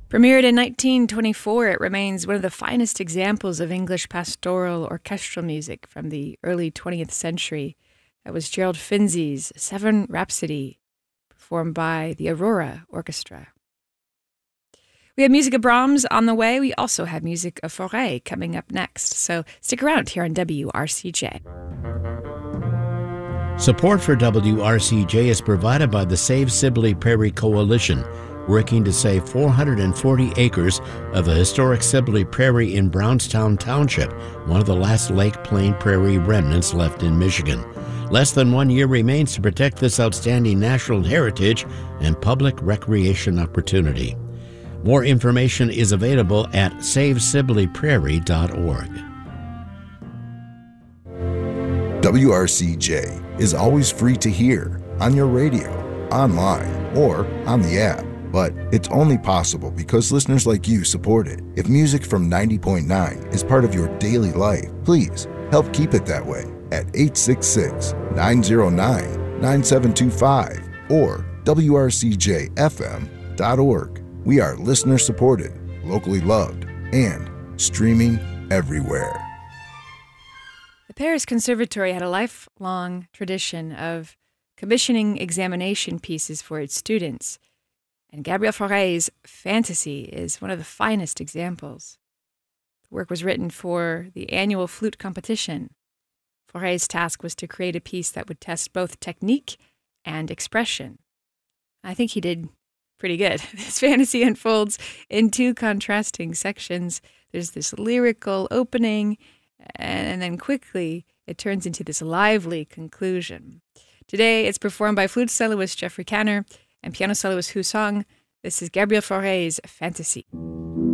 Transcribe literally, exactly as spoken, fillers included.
Premiered in nineteen twenty-four, it remains one of the finest examples of English pastoral orchestral music from the early twentieth century. That was Gerald Finzi's Severn Rhapsody, performed by the Aurora Orchestra. We have music of Brahms on the way. We also have music of Fauré coming up next. So stick around here on W R C J. Support for W R C J is provided by the Save Sibley Prairie Coalition, working to save four hundred forty acres of the historic Sibley Prairie in Brownstown Township, one of the last Lake Plain Prairie remnants left in Michigan. Less than one year remains to protect this outstanding natural heritage and public recreation opportunity. More information is available at save sibley prairie dot org. W R C J is always free to hear on your radio, online, or on the app. But it's only possible because listeners like you support it. If music from ninety point nine is part of your daily life, please help keep it that way at eight six six, nine zero nine, nine seven two five or W R C J F M dot org. We are listener-supported, locally loved, and streaming everywhere. The Paris Conservatory had a lifelong tradition of commissioning examination pieces for its students, and Gabriel Fauré's Fantasy is one of the finest examples. The work was written for the annual flute competition. Fauré's task was to create a piece that would test both technique and expression. I think he did pretty good. This fantasy unfolds in two contrasting sections. There's this lyrical opening, and then quickly it turns into this lively conclusion. Today, it's performed by flute soloist Jeffrey Canner and piano soloist Hu Song. This is Gabriel Fauré's Fantasy.